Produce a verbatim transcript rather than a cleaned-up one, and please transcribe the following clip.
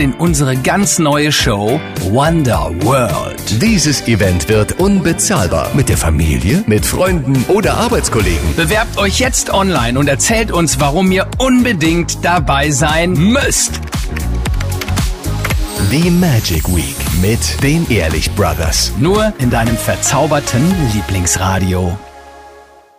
in unsere ganz neue Show Wonder World. Dieses Event wird unbezahlbar. Mit der Familie, mit Freunden oder Arbeitskollegen. Bewerbt euch jetzt online und erzählt uns, warum ihr unbedingt dabei sein müsst. Die Magic Week mit den Ehrlich Brothers. Nur in deinem verzauberten Lieblingsradio.